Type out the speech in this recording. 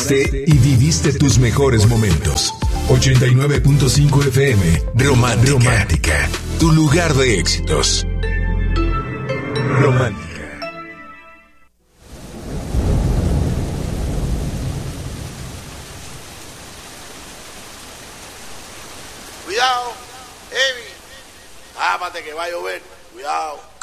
valoraste y viviste tus mejores momentos. 89.5 FM, Romántica, tu lugar de éxitos. Romántica. Cuidado, Evi, tápate que va a llover, cuidado.